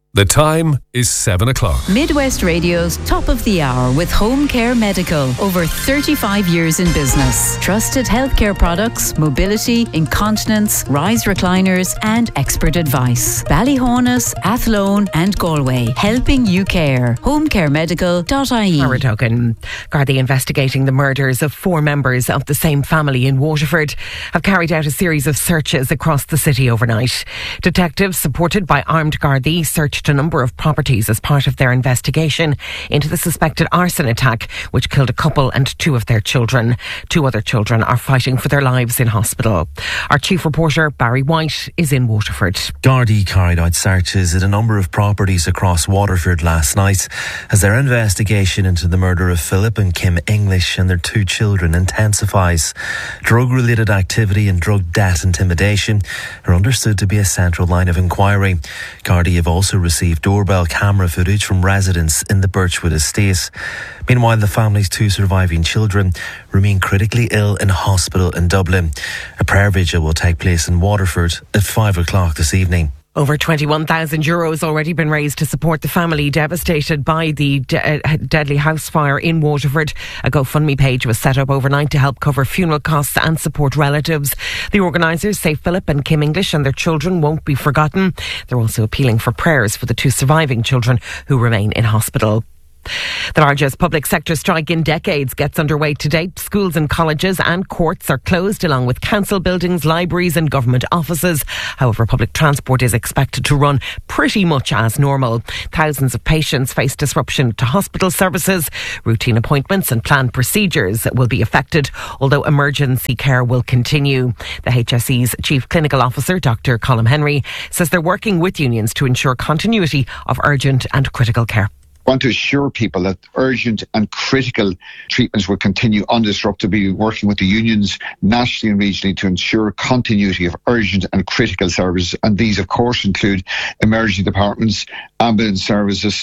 The time is 7 o'clock. Midwest Radio's Top of the Hour with Home Care Medical. Over 35 years in business. Trusted healthcare products, mobility, incontinence, rise recliners and expert advice. Ballyhonus, Athlone and Galway. Helping you care. homecaremedical.ie. Token. Gardaí investigating the murders of 4 members of the same family in Waterford have carried out a series of searches across the city overnight. Detectives, supported by armed Gardaí, searched a number of properties as part of their investigation into the suspected arson attack which killed a couple and 2 of their children. 2 other children are fighting for their lives in hospital. Our chief reporter Barry White is in Waterford. Gardaí carried out searches at a number of properties across Waterford last night as their investigation into the murder of Philip and Kim English and their 2 children intensifies. Drug-related activity and drug debt intimidation are understood to be a central line of inquiry. Gardaí have also received doorbell camera footage from residents in the Birchwood estate. Meanwhile, the family's 2 surviving children remain critically ill in hospital in Dublin. A prayer vigil will take place in Waterford at 5 o'clock this evening. Over €21,000 already been raised to support the family devastated by the deadly house fire in Waterford. A GoFundMe page was set up overnight to help cover funeral costs and support relatives. The organisers say Philip and Kim English and their children won't be forgotten. They're also appealing for prayers for the 2 surviving children who remain in hospital. The largest public sector strike in decades gets underway today. Schools and colleges and courts are closed along with council buildings, libraries and government offices. However, public transport is expected to run pretty much as normal. Thousands of patients face disruption to hospital services. Routine appointments and planned procedures will be affected, although emergency care will continue. The HSE's Chief Clinical Officer, Dr. Colm Henry, says they're working with unions to ensure continuity of urgent and critical care. I want to assure people that urgent and critical treatments will continue undisrupted. We'll be working with the unions nationally and regionally to ensure continuity of urgent and critical services. And these, of course, include emergency departments, ambulance services,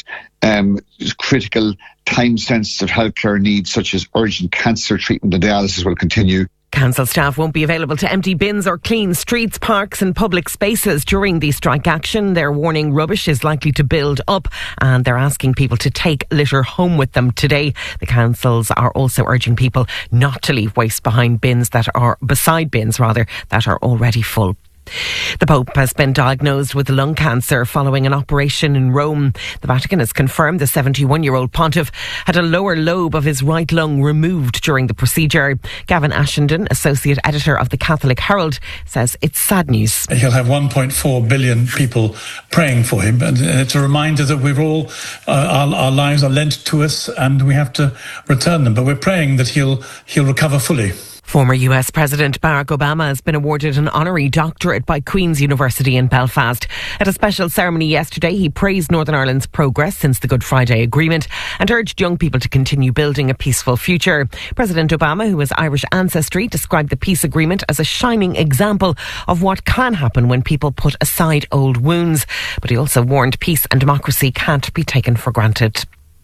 critical time-sensitive healthcare needs such as urgent cancer treatment and dialysis will continue. Council staff won't be available to empty bins or clean streets, parks and public spaces during the strike action. They're warning rubbish is likely to build up and they're asking people to take litter home with them today. The councils are also urging people not to leave waste beside bins that are already full. The Pope has been diagnosed with lung cancer following an operation in Rome. The Vatican has confirmed the 71-year-old pontiff had a lower lobe of his right lung removed during the procedure. Gavin Ashenden, associate editor of the Catholic Herald, says it's sad news. He'll have 1.4 billion people praying for him, and it's a reminder that we're all, our lives are lent to us and we have to return them. But we're praying that he'll recover fully. Former US President Barack Obama has been awarded an honorary doctorate by Queen's University in Belfast. At a special ceremony yesterday, he praised Northern Ireland's progress since the Good Friday Agreement and urged young people to continue building a peaceful future. President Obama, who has Irish ancestry, described the peace agreement as a shining example of what can happen when people put aside old wounds. But he also warned peace and democracy can't be taken for granted.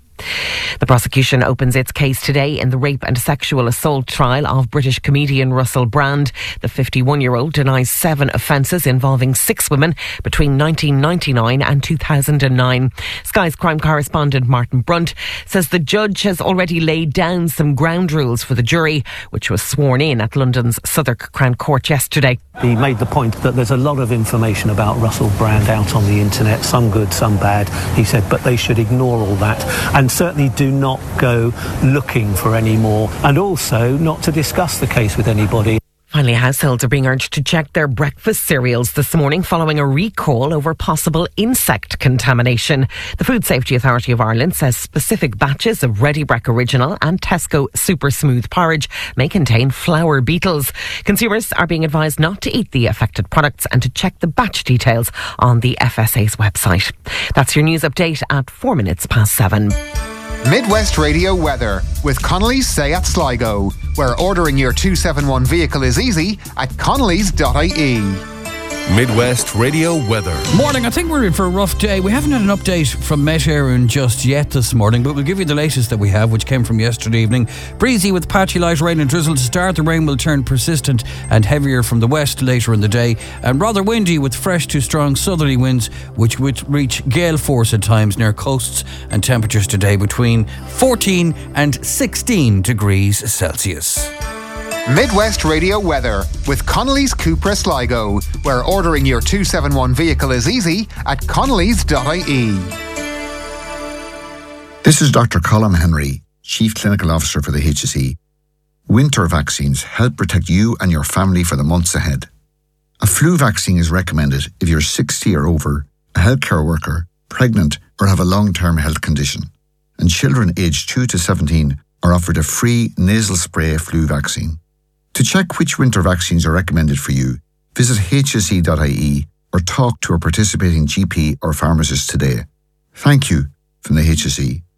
The prosecution opens its case today in the rape and sexual assault trial of British comedian Russell Brand. The 51-year-old denies 7 offences involving 6 women between 1999 and 2009. Sky's crime correspondent Martin Brunt says the judge has already laid down some ground rules for the jury, which was sworn in at London's Southwark Crown Court yesterday. He made the point that there's a lot of information about Russell Brand out on the internet, some good, some bad. He said, but they should ignore all that and certainly do not go looking for any more, and also not to discuss the case with anybody. Finally, households are being urged to check their breakfast cereals this morning following a recall over possible insect contamination. The Food Safety Authority of Ireland says specific batches of Ready Brek Original and Tesco Super Smooth porridge may contain flour beetles. Consumers are being advised not to eat the affected products and to check the batch details on the FSA's website. That's your news update at 7:04. Midwest Radio weather with Connolly's Seat Sligo, where ordering your 271 vehicle is easy at connellys.ie. Midwest Radio weather. Morning, I think we're in for a rough day. We haven't had an update from Met Éireann just yet this morning, but we'll give you the latest that we have, which came from yesterday evening. Breezy with patchy light rain and drizzle to start. The rain will turn persistent and heavier from the west later in the day, and rather windy with fresh to strong southerly winds, which would reach gale force at times near coasts, and temperatures today between 14 and 16 degrees Celsius. Midwest Radio weather with Connolly's Cupra Sligo, where ordering your 271 vehicle is easy at connellys.ie. This is Dr. Colm Henry, Chief Clinical Officer for the HSE. Winter vaccines help protect you and your family for the months ahead. A flu vaccine is recommended if you're 60 or over, a healthcare worker, pregnant, or have a long-term health condition. And children aged 2 to 17 are offered a free nasal spray flu vaccine. To check which winter vaccines are recommended for you, visit hse.ie or talk to a participating GP or pharmacist today. Thank you from the HSE.